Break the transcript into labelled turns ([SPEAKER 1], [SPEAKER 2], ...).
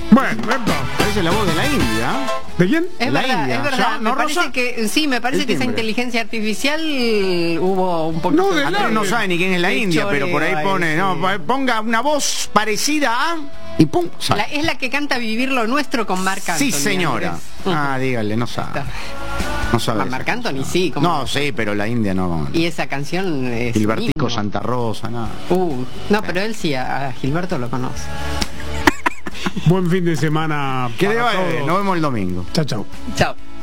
[SPEAKER 1] Bueno,
[SPEAKER 2] parece la voz de la India.
[SPEAKER 1] ¿De quién?
[SPEAKER 3] Es
[SPEAKER 2] La
[SPEAKER 3] verdad,
[SPEAKER 2] India.
[SPEAKER 3] es verdad.
[SPEAKER 2] ¿Ya?
[SPEAKER 3] Me
[SPEAKER 2] ¿No,
[SPEAKER 3] parece
[SPEAKER 2] Rosa?
[SPEAKER 3] que sí, me parece
[SPEAKER 2] El
[SPEAKER 3] que esa
[SPEAKER 2] timbre.
[SPEAKER 3] inteligencia artificial hubo un poquito.
[SPEAKER 1] No, de
[SPEAKER 2] Andrés no sabe ni quién es la
[SPEAKER 3] de
[SPEAKER 2] India, pero por ahí
[SPEAKER 3] choreo
[SPEAKER 2] pone,
[SPEAKER 3] ahí,
[SPEAKER 2] no,
[SPEAKER 3] sí.
[SPEAKER 2] ponga una voz parecida a y pum, sale.
[SPEAKER 3] Es la que canta Vivir lo Nuestro con Marc Anthony.
[SPEAKER 2] Sí, señora.
[SPEAKER 3] Andrés.
[SPEAKER 2] Ah, dígale, no sabe. No sabe. esa
[SPEAKER 3] Marc Anthony
[SPEAKER 2] canción.
[SPEAKER 3] sí. ¿cómo
[SPEAKER 2] No, sí, pero la India no.
[SPEAKER 3] Y esa canción es
[SPEAKER 2] Gilbertico
[SPEAKER 3] himno.
[SPEAKER 2] Santa Rosa, nada.
[SPEAKER 3] No, pero él sí, a Gilberto lo conoce.
[SPEAKER 1] Buen fin de semana.
[SPEAKER 2] Que
[SPEAKER 1] para
[SPEAKER 2] le vaya bien,
[SPEAKER 1] todos.
[SPEAKER 2] nos vemos el domingo.
[SPEAKER 1] Chao, chao.
[SPEAKER 3] Chao.